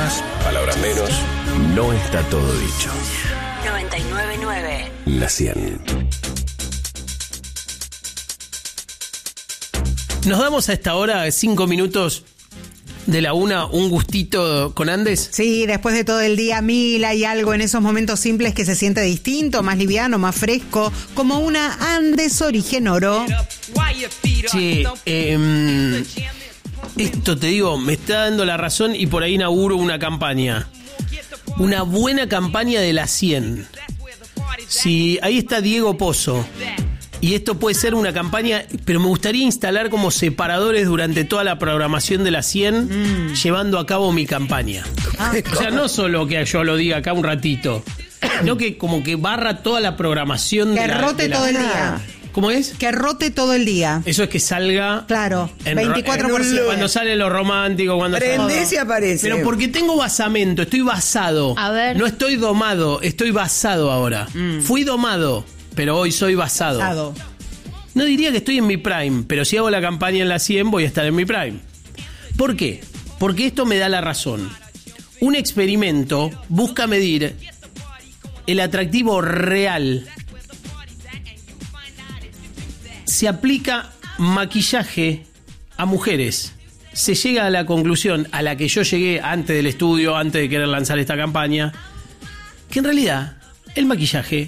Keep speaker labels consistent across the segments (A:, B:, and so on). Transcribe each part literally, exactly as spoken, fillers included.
A: más, palabras menos. No está todo dicho.
B: noventa y nueve punto nueve.
A: La cien.
C: Nos damos a esta hora, cinco minutos de la una, un gustito con Andes.
D: Sí, después de todo el día mil, hay algo en esos momentos simples que se siente distinto, más liviano, más fresco, como una Andes Origen Oro.
C: Sí, eh, esto te digo, me está dando la razón y por ahí inauguro una campaña. Una buena campaña de la cien. Si ahí está Diego Pozo. Y esto puede ser una campaña, pero me gustaría instalar como separadores durante toda la programación de la cien, mm. llevando a cabo mi campaña. Ah, o sea, no solo que yo lo diga acá un ratito, sino que como que barra toda la programación.
D: Que
C: de la,
D: rote
C: de la...
D: todo el día.
C: ¿Cómo es?
D: Que rote todo el día.
C: Eso es que salga...
D: Claro, veinticuatro por siete.
C: Cuando sale lo romántico, cuando
E: Prendés
C: sale...
E: y aparece.
C: Pero porque tengo basamento, estoy basado.
B: A ver.
C: No estoy domado, estoy basado ahora. Mm. Fui domado, pero hoy soy basado. basado. No diría que estoy en mi prime, pero si hago la campaña en la cien voy a estar en mi prime. ¿Por qué? Porque esto me da la razón. Un experimento busca medir el atractivo real. Se aplica maquillaje a mujeres. Se llega a la conclusión a la que yo llegué antes del estudio, antes de querer lanzar esta campaña, que en realidad el maquillaje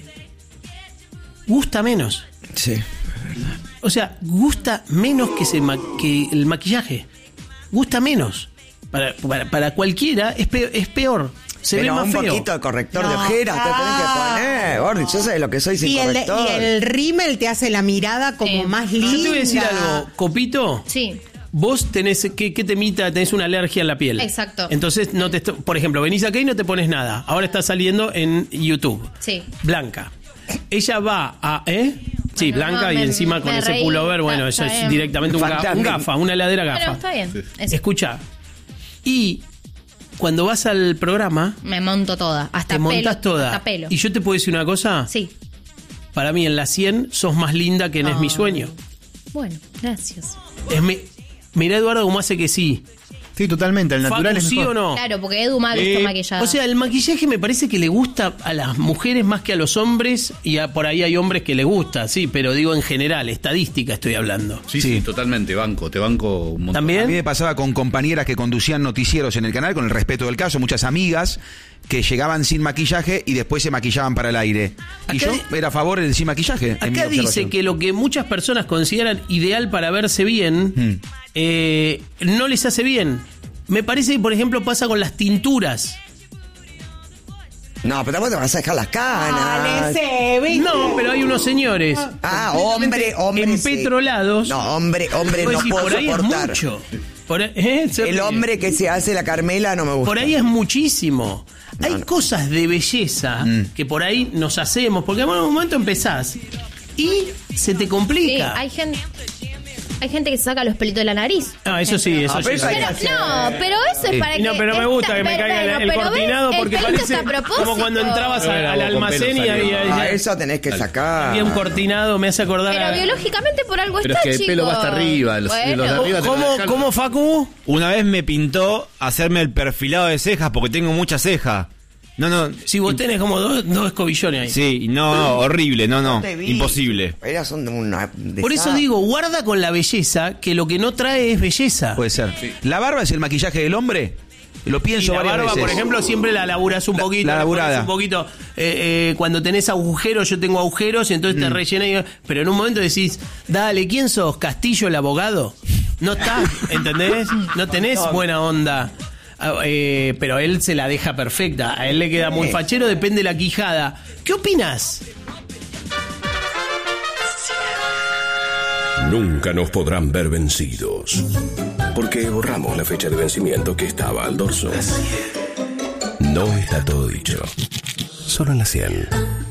C: gusta menos.
E: Sí.
C: O sea, gusta menos que, se ma- que el maquillaje. Gusta menos. Para, para, para cualquiera es peor. Es peor. Se
E: Pero
C: ve más
E: un
C: feo.
E: poquito de corrector
D: No.
E: de ojeras te tenés que poner, Gordi. Yo sé lo que soy sin
D: Y el,
E: corrector.
D: y el rímel te hace la mirada como
B: Sí.
D: más linda.
C: Yo te voy a decir algo, Copito.
B: Sí.
C: Vos tenés, ¿qué, qué temita? Tenés una alergia en la piel.
B: Exacto.
C: Entonces, no te, por ejemplo, venís acá y no te pones nada. Ahora está saliendo en YouTube.
B: Sí.
C: Blanca. Ella va a... ¿Eh? Sí,
B: Bueno,
C: blanca
B: no,
C: y
B: me-
C: encima con
B: me
C: ese
B: reí.
C: pullover, bueno,
B: Está-
C: eso
B: está
C: es
B: bien.
C: directamente un, ga- un
E: Fantástico.
C: gafa, una heladera gafa.
B: Pero está bien. Eso.
C: Escucha. Y cuando vas al programa,
B: Me monto toda. Hasta
C: te montás
B: pelo,
C: toda.
B: Hasta pelo.
C: Y yo te puedo decir una cosa.
B: Sí.
C: Para mí en la cien sos más linda que en Es mi sueño.
B: Bueno, gracias.
C: Es mi... Mirá Eduardo cómo hace que sí.
F: Sí, totalmente, el natural
C: Facu,
F: es
C: ¿sí
F: mejor.
C: o no?
B: Claro, porque Edu mal está
C: Eh,
B: maquillada.
C: O sea, el maquillaje me parece que le gusta a las mujeres más que a los hombres y a, por ahí hay hombres que les gusta, sí, pero digo en general, estadística estoy hablando.
G: Sí, sí,
F: Sí.
G: totalmente, banco, te banco un montón.
F: A mí
C: ¿También?
F: me pasaba con compañeras que conducían noticieros en el canal, con el respeto del caso, muchas amigas que llegaban sin maquillaje y después se maquillaban para el aire. Y
C: Acá
F: yo
C: di-
F: era a favor del sin maquillaje. en mi
C: Acá dice
F: observación.
C: que lo que muchas personas consideran ideal para verse bien,
F: Mm.
C: eh, no les hace bien. Me parece que, por ejemplo, pasa con las tinturas.
E: No, pero tampoco te vas a dejar las canas.
D: Dale, ¿viste?
C: No, pero hay unos señores
E: Ah, hombre, hombre. sí.
C: empetrolados.
E: No, hombre, hombre,
C: Vos
E: no
C: decís,
E: puedo
C: por ahí
E: soportar.
C: es mucho. Por ahí- ¿eh? Se
E: El
C: ríe.
E: hombre que se hace la Carmela no me gusta.
C: Por ahí es muchísimo. Hay
E: no.
C: cosas de belleza
F: Mm.
C: que por ahí nos hacemos, porque en un momento empezás y se te
B: Sí,
C: complica.
B: hay gente... Hay gente que se saca los pelitos de la nariz.
C: Ah, eso sí, eso
E: Ah, pero
C: sí.
E: eso hay
B: Pero,
E: que hacer.
B: no, pero eso es
F: Sí.
B: para
C: Y no,
B: que...
C: pero me gusta que me
B: Está-
C: caiga el,
B: pero-
C: el
B: pero
C: cortinado
B: ves,
C: porque
B: el pelito
C: parece
B: está a propósito.
C: como cuando entrabas a-
G: Era
C: al
G: vos con pelo
C: almacén y
G: salió.
C: había,
E: Ah, eso tenés que sacar.
C: había un cortinado, me hace acordar
B: Pero
C: a-
B: biológicamente por algo
G: Pero
B: está,
G: es que el
B: chicos.
G: pelo va hasta arriba, los-
B: Bueno.
G: los de arriba te van a
C: ¿Cómo,
G: dejar-
C: ¿Cómo, Facu?
H: Una vez me pintó hacerme el perfilado de cejas porque tengo mucha ceja. No, no.
C: Si vos tenés como dos, dos escobillones ahí.
H: Sí, no, no, horrible, no, no.
E: te vi.
H: Imposible.
E: Eras un, una
C: Por eso
E: desastre.
C: digo, guarda con la belleza, que lo que no trae es belleza.
F: Puede ser. ¿La barba es el maquillaje del hombre? Lo
C: Y
F: pienso
C: la
F: varias
C: barba,
F: veces.
C: por ejemplo, siempre la laburás un
F: La-
C: poquito.
F: la
C: pones
F: laburada.
C: un poquito. Eh, eh, cuando tenés agujeros, yo tengo agujeros, y entonces te rellenas. y- Pero en un momento decís, dale, ¿quién sos? ¿Castillo el abogado? No está, ¿entendés? No tenés buena onda. Ah, eh, pero él se la deja perfecta. A él le queda muy fachero, depende de la quijada. ¿Qué opinas?
A: Nunca nos podrán ver vencidos. Porque borramos la fecha de vencimiento que estaba al dorso. No está todo dicho. Solo en la cien.